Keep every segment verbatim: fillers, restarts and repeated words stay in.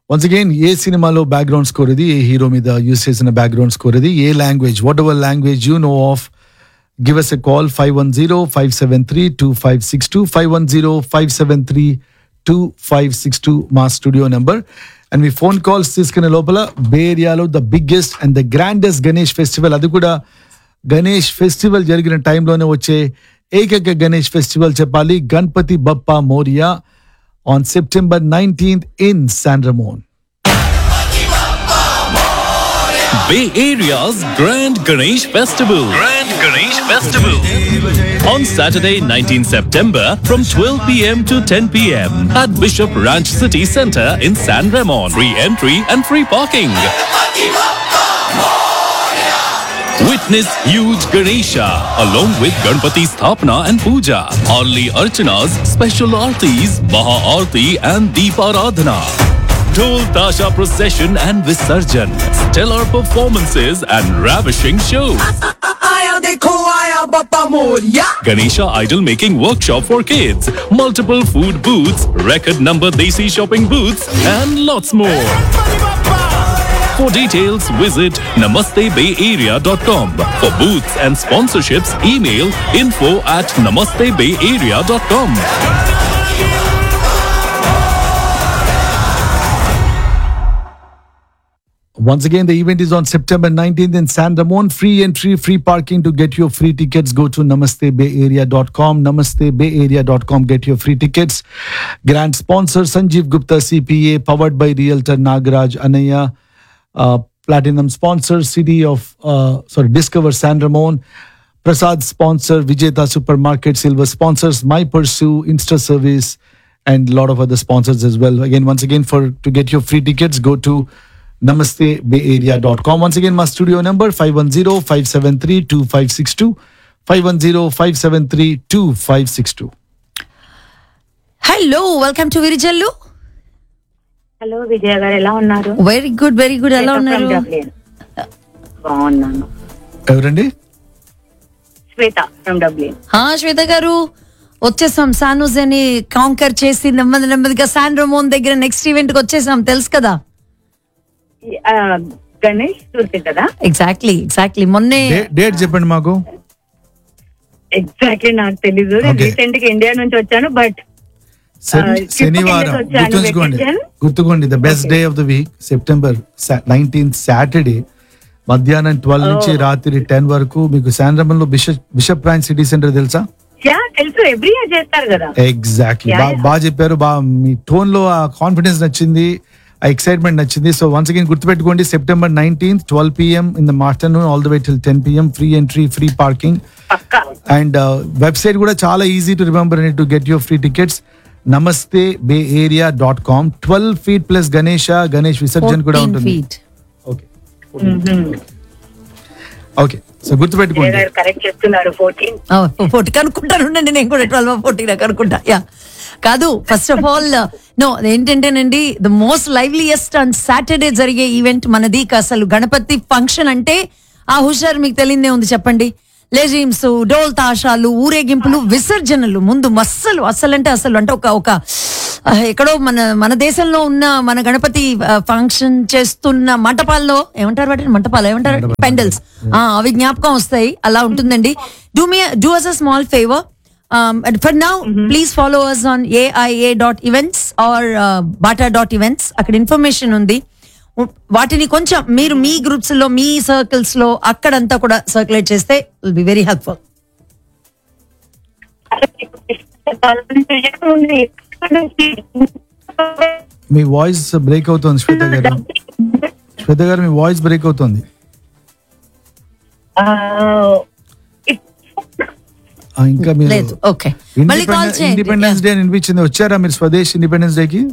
Once again ఏ సినిమాలో background score ఇది, ఏ hero మీద యూస్ చేసిన బ్యాక్గ్రౌండ్ స్కోర్ ఇది, ఏ language, what ever language you know of, give us a call five one zero five seven three two five six two five one zero five seven three two five six two మా studio number. And me phone calls తీసుకునే లోపల బే ఏరియాలో the biggest and the grandest Ganesh festival, అది కూడా Ganesh festival జరిగిన టైంలోనే వచ్చే ఏకైక గణేష్ ఫెస్టివల్ చెప్పాలి, Ganapati Bappa Morya on September nineteenth in San Ramon. Bay Area's Grand Ganesh Festival. Grand Ganesh Festival. On Saturday, nineteenth September from twelve p.m. to ten p.m. at Bishop Ranch City Center in San Ramon. Free entry and free parking. Witness huge Ganesha along with Ganpati Sthapana and Puja, Arli Archanas, special Aartis, Maha Aarti and Deeparadhana. Dhol Tasha procession and Visarjan, stellar performances and ravishing shows. Ganesha idol making workshop for kids, multiple food booths, record number Desi shopping booths and lots more. For details, visit namaste bay area dot com. For booths and sponsorships, email info at namaste bay area dot com. Once again, the event is on September nineteenth in San Ramon. Free entry, free parking. To get your free tickets, go to namaste bay area dot com. namaste bay area dot com. Get your free tickets. Grand sponsor Sanjeev Gupta C P A, powered by Realtor Nagaraj Anaya. Uh, platinum sponsor City of uh, sorry Discover San Ramon. Prasad sponsor Vijeta Supermarket. Silver sponsors My Pursue, Insta Service, and a lot of other sponsors as well. Again, once again, for to get your free tickets, go to namaste bay area dot com. Once again, my studio number five one zero five seven three two five six two five one zero five seven three two five six two. Hello, welcome to Virijallu. Hello విజయ గారు, ఎలా ఉన్నారు? Very good very good ఎలా ఉన్నారు? బాగున్నాను. ఎవరండి? శ్వేత from Dublin. హా శ్వేత గారు, వచ్చేసాం. శాన్ హోజేని కాంకర్ చేసి నెమ్మది నెమ్మదిగా శాన్ రమోన్ దగ్గర నెక్స్ట్ ఈవెంట్ కి వచ్చేసాం, తెలుసు కదా? గణేష్ చూసి కదా? ఎగ్జాక్ట్లీ ఎగ్జాక్ట్లీ మొన్నే డేట్ చెప్పండి మాకు. ఎగ్జాక్ట్లీ నాకు తెలీదు, రీసెంట్ గా ఇండియా నుంచి వచ్చాను. బట్ శనివారం గుర్తుంచుకోండి, గుర్తుకోండి the best day of the week September nineteenth Saturday మధ్యాహ్నం ట్వెల్వ్ నుంచి రాత్రి టెన్ వరకు మీకు శాన్ రమన్ లో bishop bishop branch city centre తెలుసా? తెలుసు, ఎవ్రీ ఇయర్ చేస్తారు కదా. ఎగ్జాక్ట్లీ, బాగా చెప్పారు. బాగా మీ టోన్ లో ఆ కాన్ఫిడెన్స్ నచ్చింది, ఆ ఎక్సైట్మెంట్ నచ్చింది. సో వన్స్ అగైన్ గుర్తుపెట్టుకోండి, September nineteenth twelve PM in the afternoon all the way till ten PM. Free entry, free parking, and website కూడా చాలా easy to remember and to get your free tickets. నమస్తే బే area dot com. Twelve feet plus Ganesha Ganesh visarjan కూడా ఉంటుంది. Okay okay so గుర్తుపెట్టుకోండి. Correct చెప్తున్నారు, fourteen fourteen కనుక్కుంటాను నేను కూడా, twelve fourteen కనుక్కుంటా. Yeah కాదు, ఫస్ట్ ఆఫ్ ఆల్ నో ఏంటంటేనండి, ద మోస్ట్ లైవ్లీయెస్ట్ ఆన్ సాటర్డే జరిగే ఈవెంట్ మనది. అసలు గణపతి ఫంక్షన్ అంటే ఆ హుషారు మీకు తెలియదే ఉంది చెప్పండి. లెజిమ్స్, డోల్ తాషాలు, ఊరేగింపులు, విసర్జనలు ముందు మస్సలు అసలంటే అసలు అంటే ఒక ఒక ఎక్కడో మన మన దేశంలో ఉన్న మన గణపతి ఫంక్షన్ చేస్తున్న మంటపాల్లో ఏమంటారు వాటిని, మంటపాలు ఏమంటారు, పెండల్స్, అవి జ్ఞాపకం వస్తాయి. అలా ఉంటుందండి. Do me do us a small favour. For now please follow us on AIA dot events are Bata dot events. అక్కడ ఇన్ఫర్మేషన్ ఉంది. వాటిని కొంచెం మీరు మీ గ్రూప్స్ లో, మీ సర్కిల్స్ లో అక్కడంతా కూడా సర్క్యులేట్ చేస్తే will be very helpful. Me voice break అవుతుంది శ్వేత గారు. శ్వేత గారు మీ వాయిస్ బ్రేక్ అవుతుంది. ఇంకా మీరు ఇండిపెండెన్స్ డే అనిపించింది, వచ్చారా మీరు స్వదేశ్ ఇండిపెండెన్స్ డే కి?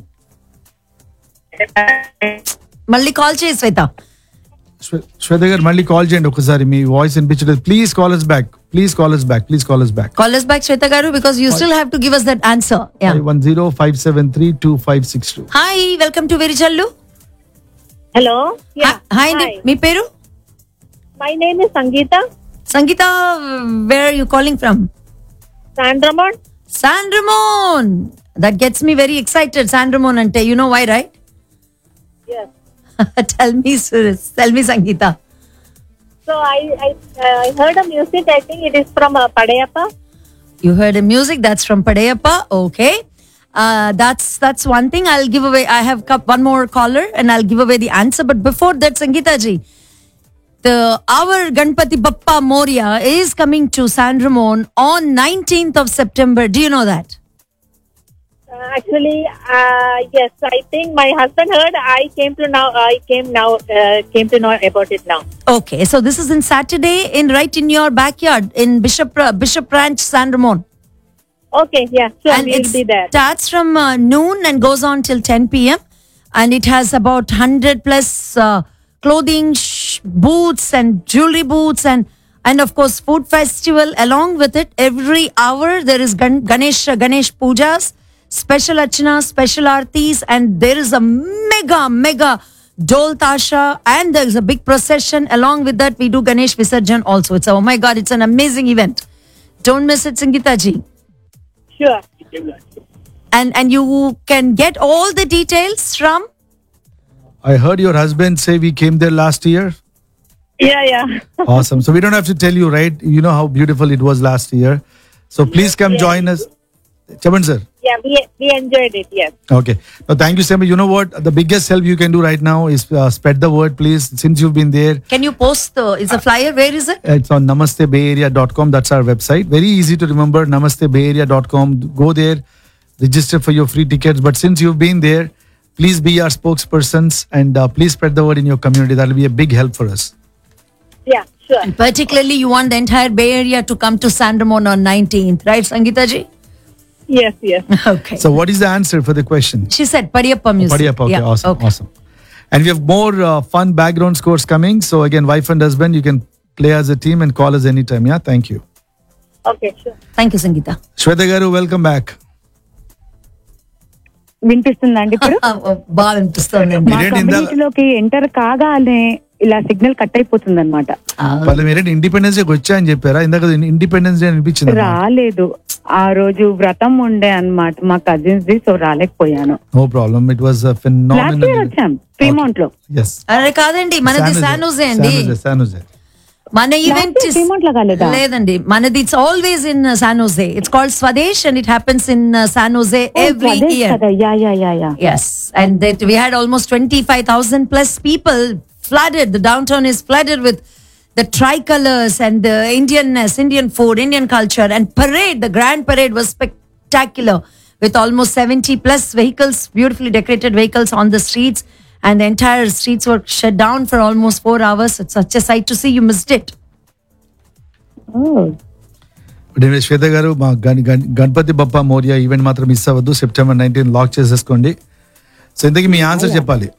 మళ్ళీ కాల్ చేయి శ్వేత. శ్వేత గారు మళ్ళీ కాల్ చేయండి ఒకసారి, మీ వాయిస్ వినిపించలేదు. Please call us back. Please call us back. Please call us back. Call us back Shweta garu, because you still have to give us that answer. Yeah. five one zero five seven three two five six two. Hi, welcome to Virijallu. Hello. Yeah. Hi. Hi. మీ పేరు? My name is Sangeeta. Sangeeta, where are you calling from? San Ramon. San Ramon. That gets me very excited. San Ramon ante, you know why, right? Yes. tell me, Suresh. Tell me, Sangeeta. So I I, uh, I heard a music. I think it is from uh, Padayappa. You heard the music. That's from Padayappa. Okay. Uh, that's that's one thing. I'll give away. I have cup one more caller, and I'll give away the answer. But before that, Sangeeta ji, the our Ganpati Bappa Moria is coming to San Ramon on nineteenth of September. Do you know that? Uh, actually, uh, yes. I think my husband heard. I came to now. I came now. Uh, came to know about it now. Okay, so this is in Saturday in right in your backyard in Bishop Bishop Ranch, San Ramon. Okay. Yeah. Sure. And We'll it be there. starts from uh, noon and goes on till ten p.m. and it has about one hundred plus uh, clothing sh- booths and jewelry booths and and of course food festival along with it. Every hour there is Gan- Ganesh Ganesh pujas, special archanas, special aartis, and there is a mega mega Dol Tasha, and there is a big procession. Along with that, we do Ganesh Visarjan also. It's oh my God, it's an amazing event. Don't miss it, Sangeeta ji. Sure. And and you can get all the details from. I heard your husband say we came there last year. Yeah. Yeah. Awesome. So we don't have to tell you, right? You know how beautiful it was last year. So please come Yeah. join us. Chaman sir. Yeah. We we enjoyed it. Yes. Okay. Now, thank you, Sam. You know what? The biggest help you can do right now is uh, spread the word, please. Since you've been there, Can you post the? Is a flyer? Where is it? it's on namaste bay area dot com. That's our website. Very easy to remember. namaste bay area dot com. Go there, register for your free tickets. But since you've been there, please be our spokespersons and uh, please spread the word in your community. That will be a big help for us. Yeah. Sure. And particularly, you want the entire Bay Area to come to San Ramon on nineteenth, right, Sangeeta ji? Yes. Yes. Okay. So, what is the answer for the question? She said Padiyappa music. Padiyappa, okay, Yeah, awesome, okay. awesome. And we have more uh, fun background scores coming. So, again, wife and husband, you can play as a team and call us anytime. Yeah, thank you. Okay. Sure. Thank you, Sangeeta. Shweta garu, welcome back. వినిపిస్తుందండి ఇప్పుడు బాగా అనిపిస్తోందండి మా మీరేంటి ఇందాక- కమ్యూనిటీలోకి enter కాగానే ఇలా signal cut అయిపోతుంది అనమాట. వాళ్ళు మీరేంటి ఇండిపెండెన్స్ డేకి వచ్చా అని చెప్పారా? ఇందాక ఇండిపెండెన్స్ డే అనిపించింది. రాలేదు, ఆ రోజు వ్రతం ఉండే అన్నమాట మా cousins the, so రాలేకపోయాను. No problem. It was last year phenomenal. వచ్చాం ఫ్రీమౌంట్ లో. yes. అరే కాదండి, మనది శానోజే అండి. శానోజే. మన ఈవెంట్ year Fremont లో కాలేదా? లేదండి, మనది it's always in San Jose. It's called Swades and it happens in San Jose every year. Yeah yeah yeah yeah Yes, and that we had almost twenty-five thousand plus people flooded. The downtown is flooded with the tricolors and the Indianness, Indian food, Indian culture, and parade. The grand parade was spectacular with almost seventy plus vehicles, beautifully decorated vehicles on the streets, and the entire streets were shut down for almost four hours. It's such a sight to see. You missed it. Anyway శ్వేత గారు, మా గణ- గణ- Ganapati Bappa Morya event మాత్రం miss అవ్వద్దు. September nineteen lock చేసేసుకోండి. So ఇంతకీ మీ answer చెప్పాలి.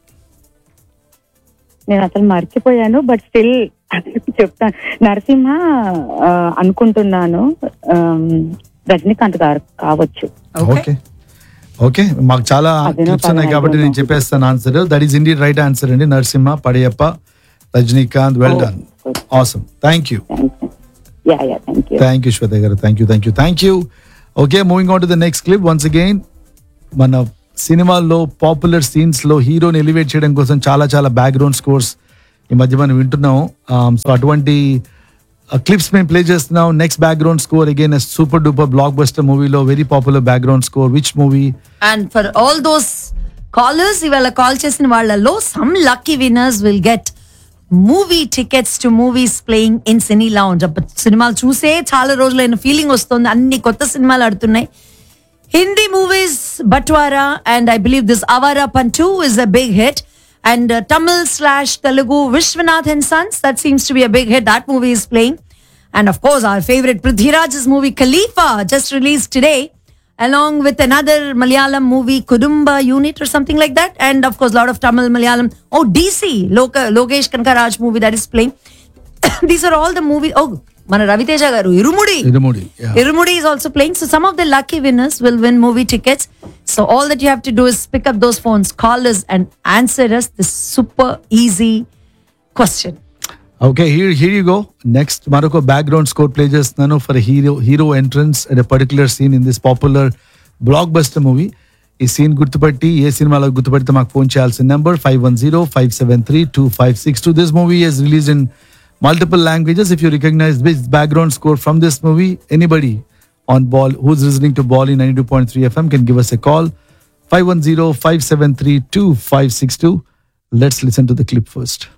నేను అసలు మర్చిపోయాను, బట్ స్టిల్ చెప్తాను. నరసింహ ఆ, అనుకుంటున్నాను, ఆమ్, రజనీకాంత్ గారు కావచ్చు. ఓకే ఓకే మాకు చాలా అదేనా క్లిప్స్ ఉన్నాయి పర్వాలేదు. కాబట్టి నేను చెప్పేస్తాను answer. That is indeed right answer అండి. Narasimha, Padayappa, Rajinikanth. Well done, awesome. Thank you. Yeah yeah thank you. Thank you శ్వేత గారు. Thank you thank you thank you okay, moving on to the next clip. Once again, మన సినిమాల్లో popular scenes లో హీరోని elevate చేయడం కోసం చాలా చాలా బ్యాక్గ్రౌండ్ స్కోర్స్ ఈ మధ్య మనం వింటున్నాం. సో అటువంటి క్లిప్స్ మేము ప్లే చేస్తున్నాం. Next background score again super duper block buster మూవీలో very popular background score. Which movie? And for all those callers, ఇవాళ కాల్ చేసిన వాళ్ళలో some lucky winners will get movie tickets to movies playing in Cine Lounge. సినిమాలు చూసే చాలా రోజులైన feeling వస్తుంది. అన్ని కొత్త సినిమాలు ఆడుతున్నాయి. Hindi movies, Batwara, and I believe this Avara Pantu is a big hit. And uh, Tamil slash Telugu, Vishwanath and Sons, that seems to be a big hit. That movie is playing. And of course, our favorite Prithviraj's movie Khalifa just released today, along with another Malayalam movie, Kudumba Unit or something like that. And of course, a lot of Tamil, Malayalam. Oh, D C, Loka, Lokesh Kanagaraj movie that is playing. These are all the movies. Oh, Mana Raviteja garu, Irumudi. Irumudi, yeah. Irumudi is also playing. So some of the lucky winners will win movie tickets. So all that you have to do is pick up those phones, call us and answer us this super easy question. Okay, here here you go. Next మరొక background score play చేస్తున్నాను for hero hero entrance at a particular scene in this popular block buster movie. ఈ scene గుర్తుపట్టి ఏ సినిమాలో గుర్తుపడితే మాకు phone చేయాల్సిన number five one zero five seven three two five six two. This movie is released in multiple languages. If you recognize this background score from this movie, anybody on Ball who's listening to Ball in ninety-two point three F M can give us a call. five one zero five seven three two five six two. Let's listen to the clip first.